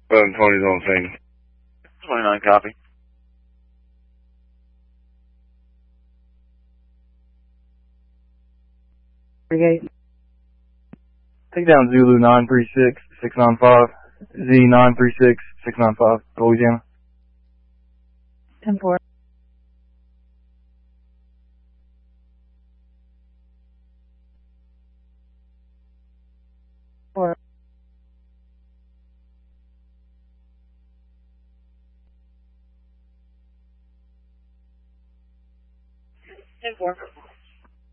Tony's on scene. 29 copy. Take down Zulu 936-695, Z 936-695, Louisiana. 10-4. Four. Ten four.